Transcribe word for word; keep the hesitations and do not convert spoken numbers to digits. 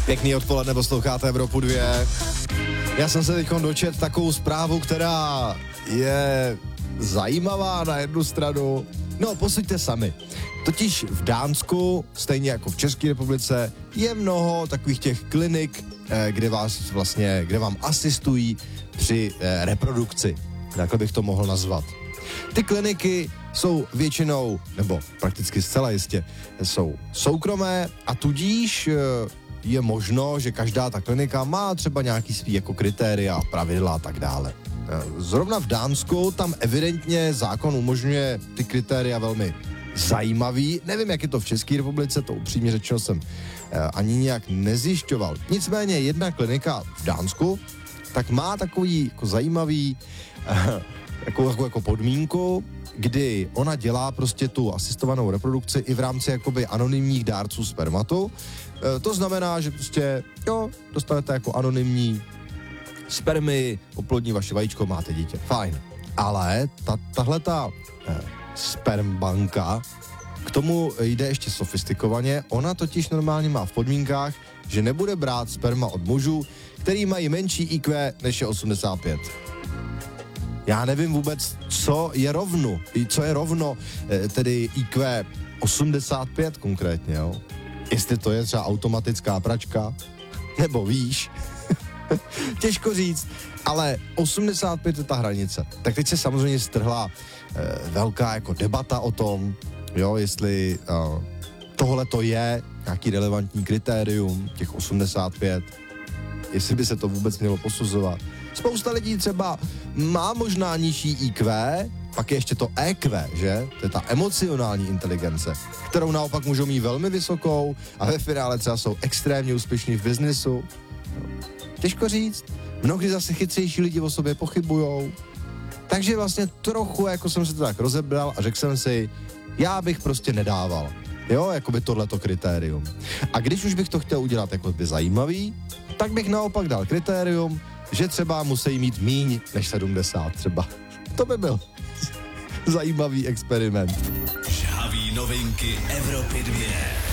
Pěkný odpoledne, posloucháte Evropu dvě. Já jsem se teď dočet takovou zprávu, která je zajímavá na jednu stranu. No, posuďte sami. Totiž v Dánsku, stejně jako v České republice, je mnoho takových těch klinik, kde vás vlastně, kde vám asistují při reprodukci. Takhle bych to mohl nazvat. Ty kliniky jsou většinou, nebo prakticky zcela jistě, jsou soukromé a tudíž je možno, že každá ta klinika má třeba nějaký svý jako kritéria, pravidla a tak dále. Zrovna v Dánsku tam evidentně zákon umožňuje ty kritéria velmi zajímavý. Nevím, jak je to v České republice, to upřímně řečeno jsem ani nějak nezjišťoval. Nicméně jedna klinika v Dánsku tak má takový jako zajímavý jako, jako, jako podmínku, kdy ona dělá prostě tu asistovanou reprodukci i v rámci jakoby anonymních dárců spermatu. E, to znamená, že prostě, jo, dostanete jako anonymní spermy, oplodní vaše vajíčko, máte dítě. Fajn. Ale ta, tahleta e, spermbanka, k tomu jde ještě sofistikovaně, ona totiž normálně má v podmínkách, že nebude brát sperma od mužů, který mají menší í kvé než je osmdesát pět. Já nevím vůbec, co je rovno, co je rovno, tedy í kvé osmdesát pět konkrétně, jo. Jestli to je třeba automatická pračka, nebo víš, těžko říct, ale osmdesát pět je ta hranice. Tak teď se samozřejmě strhla eh, velká jako debata o tom, jo, jestli eh, tohle to je nějaký relevantní kritérium, těch osmdesát pět, jestli by se to vůbec mělo posuzovat. Spousta lidí třeba má možná nižší í kvé, pak je ještě to é kvé, že? To je ta emocionální inteligence, kterou naopak můžou mít velmi vysokou a ve finále třeba jsou extrémně úspěšní v biznisu. Těžko říct, mnohdy zase chytřejší lidi o sobě pochybujou. Takže vlastně trochu, jako jsem se to tak rozebral a řekl jsem si, já bych prostě nedával. Jo, jako by tohleto kritérium. A když už bych to chtěl udělat jako by zajímavý, tak bych naopak dal kritérium, že třeba musí mít míň než sedmdesát třeba. To by byl zajímavý experiment. Žhavý novinky Evropy dvě.